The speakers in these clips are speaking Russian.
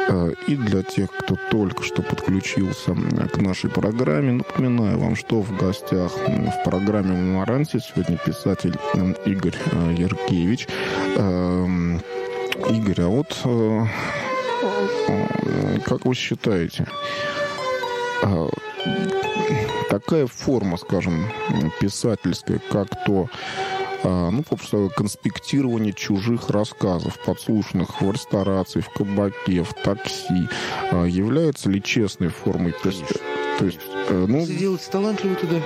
И для тех, кто только что подключился к нашей программе, напоминаю вам, что в гостях в программе «Меморанте» сегодня писатель Игорь Яркевич. Игорь, а вот как вы считаете, такая форма, скажем, писательская, как то, просто конспектирование чужих рассказов, подслушанных в ресторации, в кабаке, в такси, является ли честной формой писателя? То есть, Если делается талантливо, то да.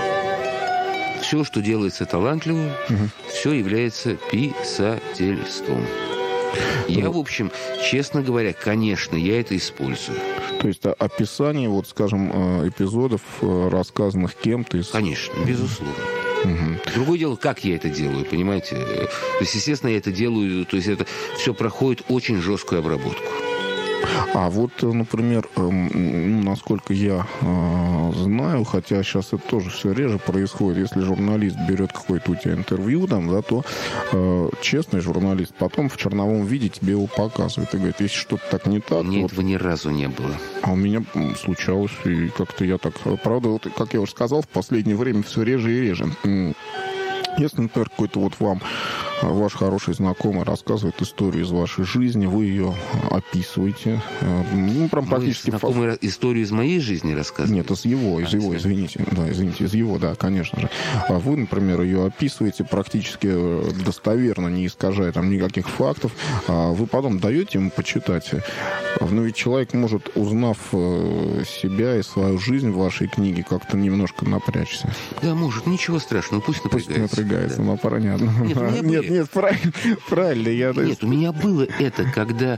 Все, что делается талантливо, все является писательством. Я, в общем, честно говоря, конечно, я это использую. То есть описание, вот, скажем, эпизодов, рассказанных кем-то. Конечно, безусловно. Другое дело, как я это делаю, понимаете? То есть, естественно, я это делаю, то есть это все проходит очень жесткую обработку. А вот, например, насколько я знаю, хотя сейчас это тоже все реже происходит, если журналист берет какое-то у тебя интервью, то честный журналист потом в черновом виде тебе его показывает и говорит, если что-то так не так... Мне этого ни разу не было. А у меня случалось, и как-то я так... Правда, вот, как я уже сказал, в последнее время все реже и реже. Если, например, какой-то вот вам ваш хороший знакомый рассказывает историю из вашей жизни, вы ее описываете. Прям практически... Знакомый историю из моей жизни рассказывает? Нет, из его, извините, конечно же. А вы, например, ее описываете практически достоверно, не искажая там никаких фактов. А вы потом даете ему почитать. Но ведь человек может, узнав себя и свою жизнь в вашей книге, как-то немножко напрячься. Да, может, ничего страшного, пусть напрягается. Да. Понятно. Нет, правильно. Нет, у меня было это, когда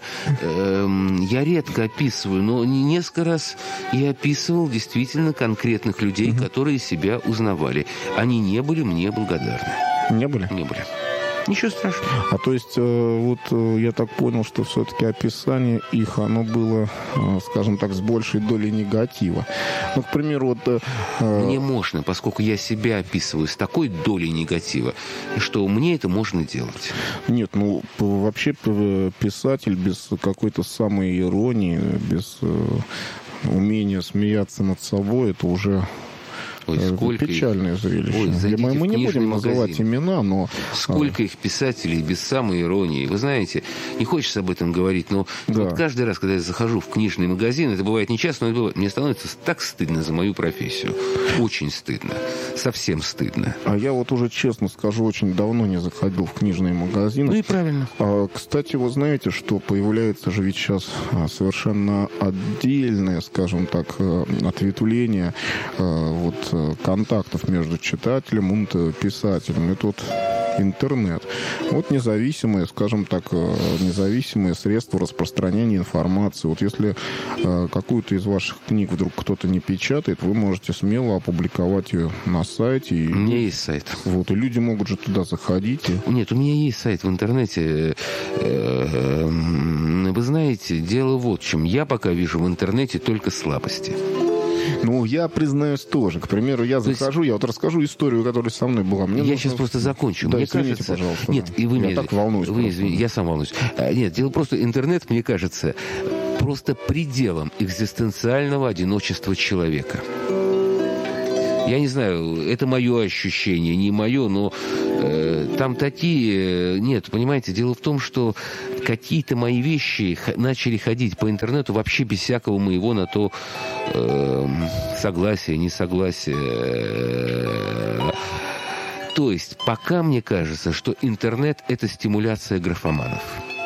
я редко описываю, но несколько раз я описывал действительно конкретных людей, которые себя узнавали. Они не были мне благодарны. Не были? Не были. Ничего страшного. А то есть, вот я так понял, что все-таки описание их, оно было, скажем так, с большей долей негатива. Ну, к примеру, вот... Мне можно, поскольку я себя описываю с такой долей негатива, что мне это можно делать. Нет, вообще писатель без какой-то самой иронии, без умения смеяться над собой, это уже... печальное зрелище. Мы не будем называть имена, но... Сколько их писателей без самой иронии. Вы знаете, не хочется об этом говорить, но вот каждый раз, когда я захожу в книжный магазин, это бывает нечасто, но мне становится так стыдно за мою профессию. Очень стыдно. Совсем стыдно. А я вот уже, честно скажу, очень давно не заходил в книжные магазины. Ну и правильно. Кстати, вы знаете, что появляется же ведь сейчас совершенно отдельное, скажем так, ответвление контактов между читателем и писателем. И тут интернет. Вот независимые, скажем так, независимые средства распространения информации. Вот если какую-то из ваших книг вдруг кто-то не печатает, вы можете смело опубликовать ее на сайте. У меня есть сайт. Вот, и люди могут же туда заходить. Нет, у меня есть сайт в интернете. Вы знаете, дело вот в чем. Я пока вижу в интернете только слабости. Я признаюсь тоже. К примеру, я захожу, я вот расскажу историю, которая со мной была. Я сейчас просто закончу. Да, мне извините, пожалуйста. Нет, и вы я так волнуюсь. Я сам волнуюсь. Нет, дело просто, интернет, мне кажется, просто пределом экзистенциального одиночества человека. Я не знаю, это мое ощущение, не мое, но там такие... Нет, понимаете, дело в том, что какие-то мои вещи начали ходить по интернету вообще без всякого моего на то согласия, несогласия. То есть пока мне кажется, что интернет – это стимуляция графоманов.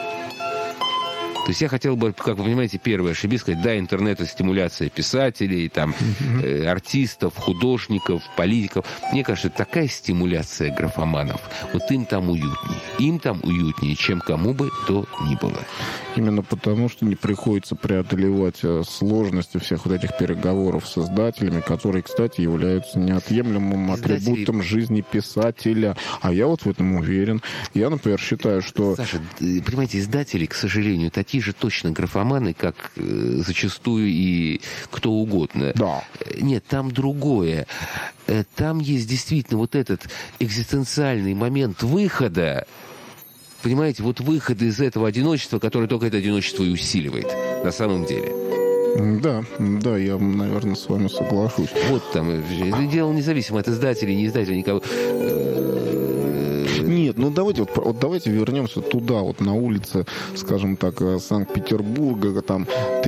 То есть я хотел бы, как вы понимаете, первое ошибиться, сказать, да, интернет – это стимуляция писателей, артистов, художников, политиков. Мне кажется, такая стимуляция графоманов. Вот им там уютнее. Им там уютнее, чем кому бы то ни было. Именно потому, что не приходится преодолевать сложности всех вот этих переговоров с издателями, которые, кстати, являются неотъемлемым атрибутом жизни писателя. А я вот в этом уверен. Я, например, считаю, что... Саша, понимаете, издатели, к сожалению, такие же точно графоманы, как зачастую и кто угодно. Да. Нет, там другое. Там есть действительно вот этот экзистенциальный момент выхода понимаете, вот выход из этого одиночества, которое только это одиночество и усиливает на самом деле. Да, я, наверное, с вами соглашусь. Вот там, дело независимо от издателей, не издателей, никого. Нет, давайте давайте вернемся туда, вот на улице, скажем так, Санкт-Петербурга, там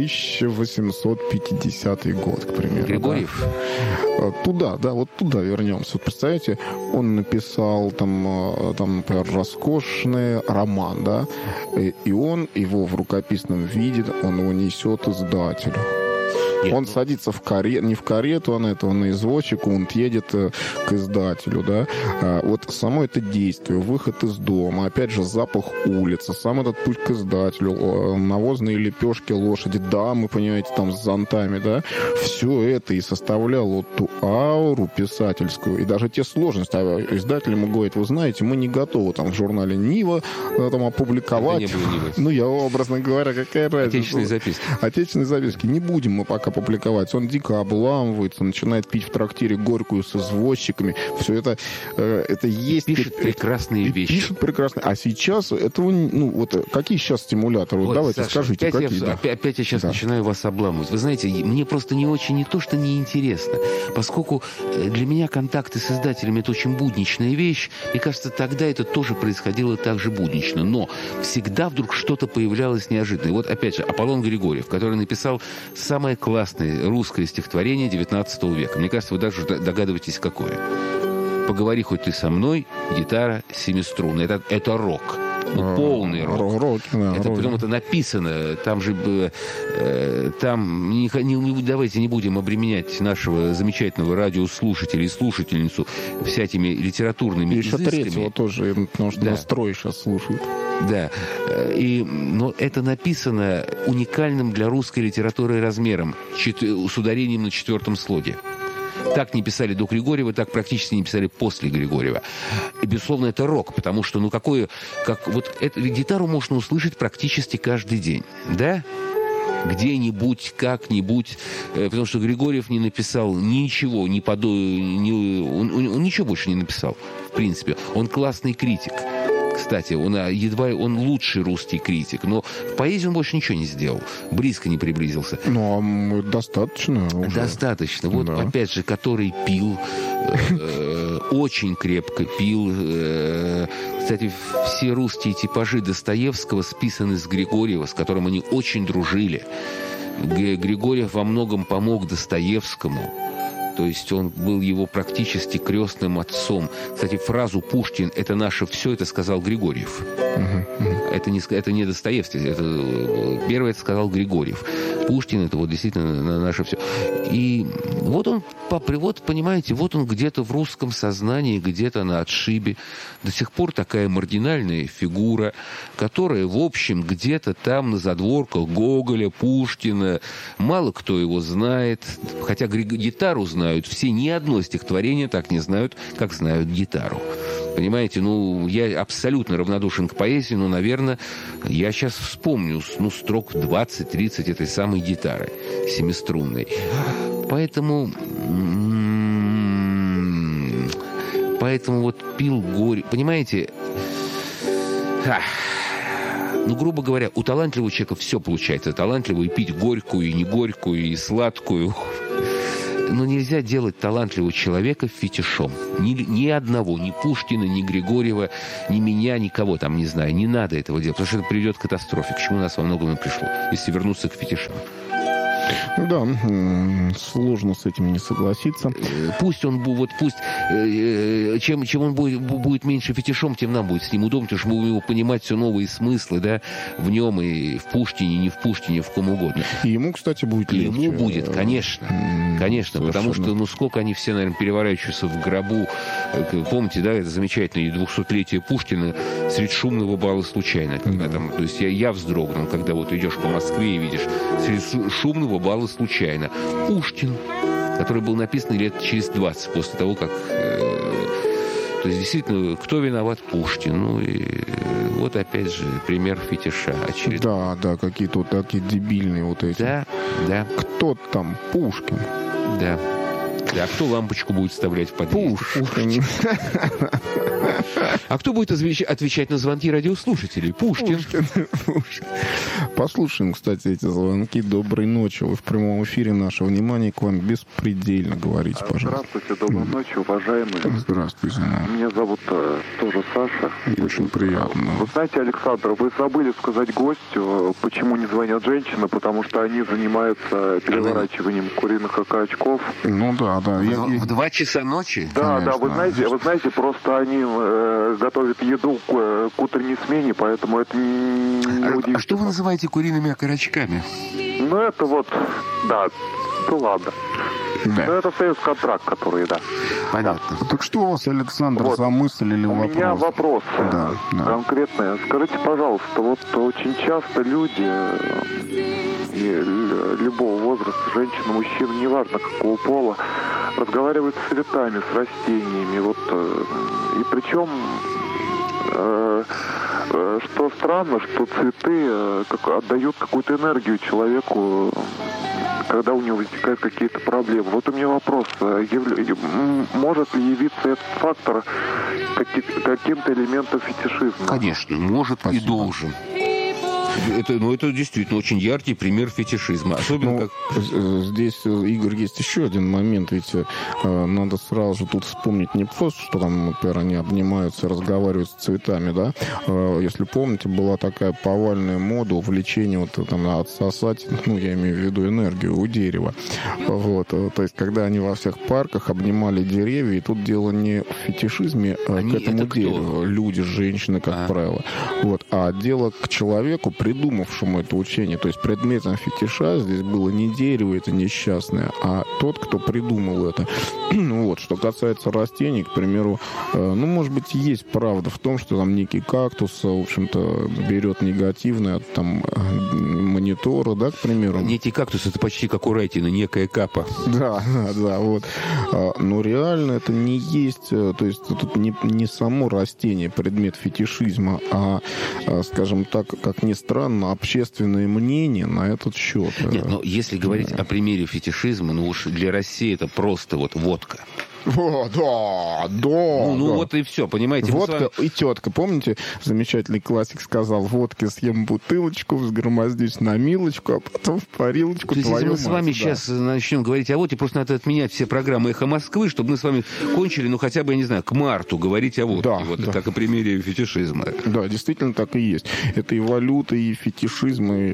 1850 год, к примеру. Григорьев? Да? Туда вернемся. Вот представляете, он написал там, например, роскошный роман, да, и он его в рукописном виде, он его несет издателю. Нет, он садится не в карету, он на извозчику, он едет к издателю, да. Вот само это действие, выход из дома, опять же, запах улицы, сам этот путь к издателю, навозные лепешки лошади, дамы, понимаете, там с зонтами, да. Все это и составляло вот ту ауру писательскую, и даже те сложности. Издатель ему говорит, вы знаете, мы не готовы там в журнале «Нива» там опубликовать. Это не было «Нивы». Я, образно говоря, какая разница. Отечественные записки. Не будем мы пока публиковать. Он дико обламывается, начинает пить в трактире горькую с извозчиками. Все это есть. Пишет прекрасные вещи. Пишет прекрасные. А сейчас этого... какие сейчас стимуляторы? Вот, давайте, Саша, скажите, какие. Опять я сейчас начинаю вас обламывать. Вы знаете, мне просто не то, что неинтересно. Поскольку для меня контакты с издателями — это очень будничная вещь. Мне кажется, тогда это тоже происходило так же буднично. Но всегда вдруг что-то появлялось неожиданное. Вот опять же, Аполлон Григорьев, который написал самое классное русское стихотворение XIX века. Мне кажется, вы даже догадываетесь, какое. «Поговори хоть ты со мной, гитара семиструнная». Это рок. Полный рок. Притом это написано. Там же... давайте не будем обременять нашего замечательного радиослушателя и слушательницу всякими литературными изысками. Еще третьего тоже, потому что настрой сейчас слушают. Да. Но это написано уникальным для русской литературы размером, с ударением на 4-м слоге. Так не писали до Григорьева, так практически не писали после Григорьева. И, безусловно, это рок, потому что, эту гитару можно услышать практически каждый день, да? Где-нибудь, как-нибудь, потому что Григорьев не написал ничего, он ничего больше не написал, в принципе. Он классный критик. Кстати, он лучший русский критик, но в поэзии он больше ничего не сделал, близко не приблизился. Достаточно уже. Достаточно. Вот, да. Опять же, который пил, очень крепко пил. Кстати, все русские типажи Достоевского списаны с Григорьева, с которым они очень дружили. Григорьев во многом помог Достоевскому. То есть он был его практически крестным отцом. Кстати, фразу «Пушкин – это наше все» это сказал Григорьев. Это не Достоевский. Первое это сказал Григорьев. Пушкин – это действительно наше все. И понимаете, он где-то в русском сознании, где-то на отшибе. До сих пор такая маргинальная фигура, которая, в общем, где-то там на задворках Гоголя, Пушкина. Мало кто его знает. Хотя гитару знают все, ни одно стихотворение так не знают, как знают гитару. Понимаете, я абсолютно равнодушен к поэзии, но, наверное, я сейчас вспомню, строк 20-30 этой самой гитары семиструнной. Поэтому пил горе. Понимаете, грубо говоря, у талантливого человека все получается. Талантливый пить горькую, и не горькую, и сладкую. Но нельзя делать талантливого человека фетишом. Ни одного, ни Пушкина, ни Григорьева, ни меня, никого там, не знаю. Не надо этого делать, потому что это приведет к катастрофе, к чему нас во многом и пришло, если вернуться к фетишам. Да, сложно с этим не согласиться. Чем он будет меньше фетишом, тем нам будет с ним удобно, потому что мы будем его понимать все новые смыслы, да, в нем и в Пушкине, не в Пушкине, в ком угодно. И ему, кстати, будет легче. Ему будет, конечно. Конечно, совершенно. Потому что, сколько они все, наверное, переворачиваются в гробу. Помните, да, это замечательное 200-летие Пушкина среди шумного бала случайно. Когда там, то есть я вздрогнул, когда идешь по Москве и видишь среди шумного бала случайно Пушкин, который был написан лет через 20 после того, как... То есть, действительно, кто виноват? Пушкин. И вот опять же пример фетиша очередной. Да, какие-то такие дебильные эти. Да. Кто там? Пушкин. Да. А кто лампочку будет вставлять в подъезд? Пушкин. А кто будет отвечать на звонки радиослушателей? Пушкин. Послушаем, кстати, эти звонки. Доброй ночи. Вы в прямом эфире. Наше внимание к вам беспредельно. Говорите, пожалуйста. Здравствуйте, доброй ночи, уважаемые. Здравствуйте. Меня зовут тоже Саша. Очень приятно. Вы знаете, Александр, вы забыли сказать гостю, почему не звонят женщины, потому что они занимаются переворачиванием куриных окорочков. Ну да. В 2 часа ночи? Да, вы знаете, просто они готовят еду к утренней смене, поэтому это не удивительно. А что вы называете куриными окорочками? Ну это вот, да, ну ладно. Да. Ну это союз-контракт, который, да. Понятно. Так что у вас, Александр, Вот. за мысль или У вопрос? меня вопрос Да. конкретный. Скажите, пожалуйста, вот очень часто люди любого возраста, женщины, мужчины, неважно какого пола, разговаривают с цветами, с растениями. Вот, и причем, что странно, что цветы отдают какую-то энергию человеку, когда у него возникают какие-то проблемы. Вот у меня вопрос. Может ли явиться этот фактор каким-то элементом фетишизма? Конечно, может и должен. Это действительно очень яркий пример фетишизма. Особенно Здесь, Игорь, есть еще один момент. Ведь надо сразу же тут вспомнить не просто, что там, например, они обнимаются, разговаривают с цветами, да. Если помните, была такая повальная мода увлечения вот там отсосать, я имею в виду энергию у дерева. Вот. То есть, когда они во всех парках обнимали деревья, и тут дело не в фетишизме к этому дереву. Люди, женщины, как правило. Вот. А дело к человеку, придумавшему это учение. То есть предметом фетиша здесь было не дерево это несчастное, а тот, кто придумал это. Вот. Что касается растений, к примеру, может быть, есть правда в том, что там некий кактус, в общем-то, берет негативное от там монитора, да, к примеру. некий кактус, это почти как у Райтина, некая капа. Да, вот. Но реально это не есть, то есть тут не само растение предмет фетишизма, а, скажем так, как ни странно, общественное мнение на этот счет. Нет, но если говорить о примере фетишизма, уж для России это просто вот водка. Да. Вот и все, понимаете? Водка и тетка. Помните, замечательный классик сказал: водки съем бутылочку, взгромоздюсь на милочку, а потом в парилочку. То есть, если мы с вами сейчас начнем говорить о водке, просто надо отменять все программы «Эхо Москвы», чтобы мы с вами кончили, хотя бы, я не знаю, к марту говорить о водке. Как о примере фетишизма. Да, действительно так и есть. Это и валюта, и фетишизм, и...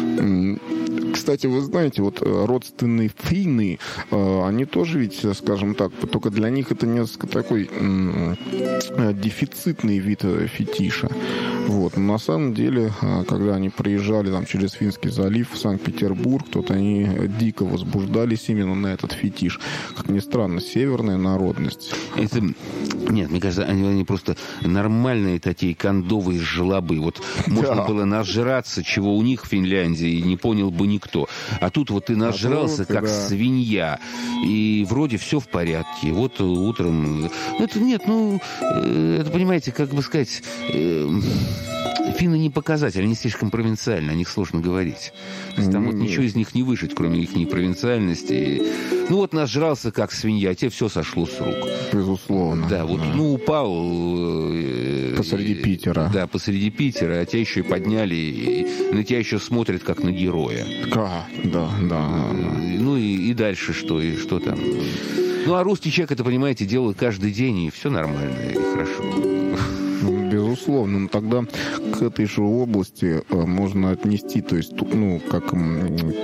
Кстати, вы знаете, вот родственные финны, они тоже ведь, скажем так, только для них это несколько такой дефицитный вид фетиша. Вот. Но на самом деле, когда они приезжали там через Финский залив в Санкт-Петербург, то они дико возбуждались именно на этот фетиш. Как ни странно, северная народность. Нет, мне кажется, они просто нормальные такие кондовые жлобы. Вот можно было нажраться, чего у них в Финляндии, не понял бы никто. А тут вот ты нажрался, как свинья, и вроде все в порядке. Вот утром... Это, понимаете, как бы сказать... Финны не показатель, они слишком провинциальны, о них сложно говорить. То есть там ничего из них не выжить, кроме их провинциальности. Нажрался, как свинья, тебе все сошло с рук. Безусловно. Да, упал... посреди Питера. Да, посреди Питера, а тебя еще и подняли, и на тебя еще смотрят, как на героя. Да. И дальше что? И что там? А русский человек, это, понимаете, делает каждый день, и все нормально, и хорошо. Безусловно, но тогда к этой же области можно отнести, то есть, как